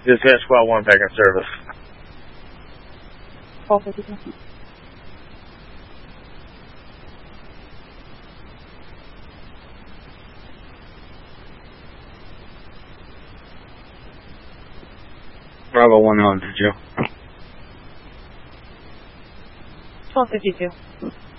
Dispatch Squad 1 back in service. 1252. Bravo 100, Joe. 1252.